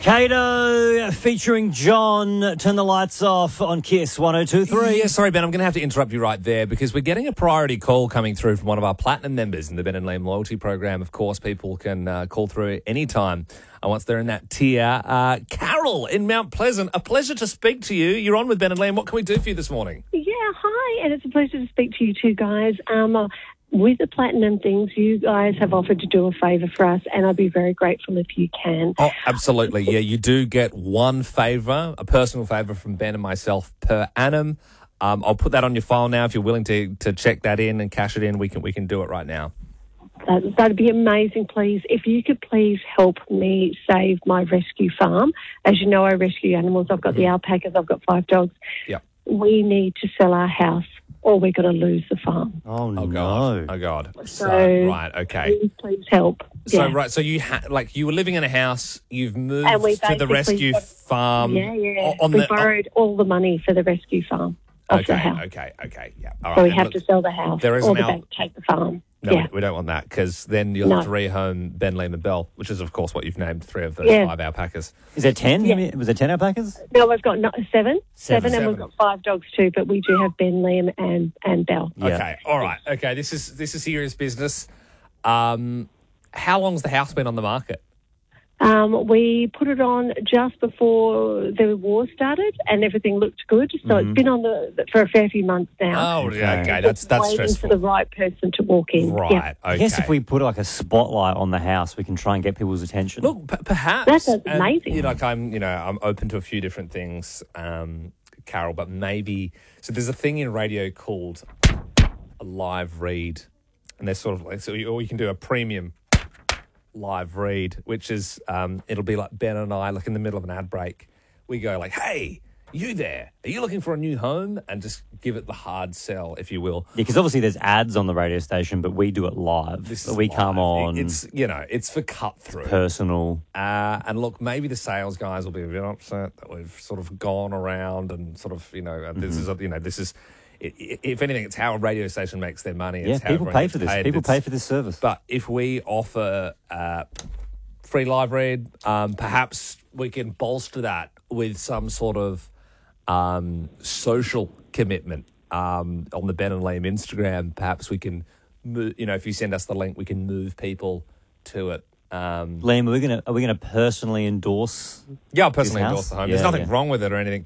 Kato featuring John. Turn the lights off on Kiss 102.3. Yeah, sorry, Ben, I'm going to have to interrupt you right there because we're getting a priority call coming through from one of our platinum members in the Ben and Liam loyalty program. Of course, people can call through anytime once they're in that tier. Carol in Mount Pleasant, a pleasure to speak to you. You're on with Ben and Liam. What can we do for you this morning? Yeah, hi, and it's a pleasure to speak to you two guys. With the platinum things, you guys have offered to do a favour for us, and I'd be very grateful if you can. Oh, absolutely. Yeah, you do get one favour, a personal favour from Ben and myself per annum. I'll put that on your file now. If you're willing to check that in and cash it in, we can do it right now. That'd be amazing, please. If you could please help me save my rescue farm. As you know, I rescue animals. I've got the alpacas. I've got 5 dogs. Yeah. We need to sell our house or we're going to lose the farm. Oh, no. Oh, God. So, right, okay. Please help. So, Yeah. right, so you were living in a house, you've moved And we to the rescue farm. Yeah. We borrowed all the money for the rescue farm off the house. Okay, yeah. All So right. we And have look, to sell the house there is or an the bank take the farm. No, Yeah. we don't want that because then you'll have to rehome Ben, Liam and Belle, which is, of course, what you've named 3 of those 5 alpacas. Is there 10? Yeah. Was there 10 alpacas? No, we've got 7. Seven. And we've got 5 dogs too, but we do have Ben, Liam and Belle. Yeah. Okay, all right. Okay, this is serious business. How long's the house been on the market? We put it on just before the war started, and everything looked good. So it's been on for a fair few months now. Oh, okay. That's waiting stressful. for the right person to walk in. Right. Yeah. Okay. I guess if we put like a spotlight on the house, we can try and get people's attention. Look, perhaps That's and, amazing. I'm open to a few different things, Carol. But maybe there's a thing in radio called a live read, and they're sort of like or you can do a premium live read, which is it'll be like Ben and I, like in the middle of an ad break, we go like, "Hey, you there? Are you looking for a new home?" And just give it the hard sell, if you will. Yeah, because obviously there's ads on the radio station, but we do it live. This So is we live. come on. It's for cut through. Personal. And look, maybe the sales guys will be a bit upset that we've sort of gone around and sort of, this is, if anything, it's how a radio station makes their money. Yeah, It's how people everyone pay gets for this. paid. People pay for this service. But if we offer free live read, perhaps we can bolster that with some sort of social commitment on the Ben and Liam Instagram. Perhaps we can, if you send us the link, we can move people to it. Liam, are we gonna personally endorse? Yeah, I'll personally His house? endorse the home. Yeah, There's nothing yeah. wrong with it or anything.